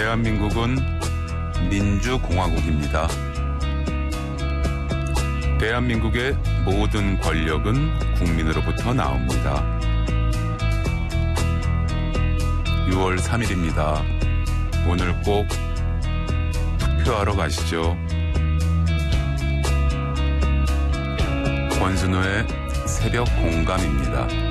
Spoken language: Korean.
대한민국은 민주공화국입니다. 대한민국의 모든 권력은 국민으로부터 나옵니다. 6월 3일입니다. 오늘 꼭 투표하러 가시죠. 권순우의 새벽 공감입니다.